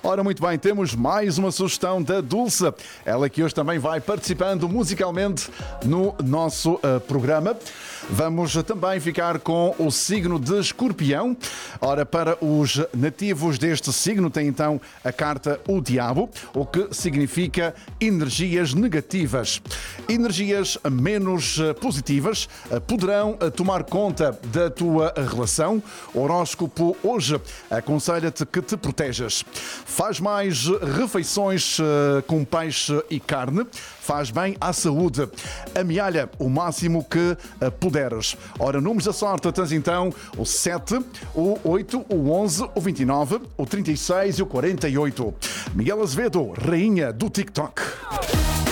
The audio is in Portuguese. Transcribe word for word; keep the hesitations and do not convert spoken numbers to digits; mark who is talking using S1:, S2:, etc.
S1: Ora, muito bem, temos mais uma sugestão da Dulce. Ela que hoje também vai participando musicalmente no nosso uh, programa. Vamos também ficar com o signo de Escorpião. Ora, para os nativos deste signo tem então a carta O Diabo, o que significa energias negativas. Energias menos positivas poderão tomar conta da tua relação. O horóscopo hoje aconselha-te que te protejas. Faz mais refeições com peixe e carne. Faz bem à saúde. Amealha o máximo que puderes. Ora, números da sorte tens então o sete, o oito, o onze, o vinte e nove, o trinta e seis e o quarenta e oito. Miguel Azevedo, rainha do TikTok.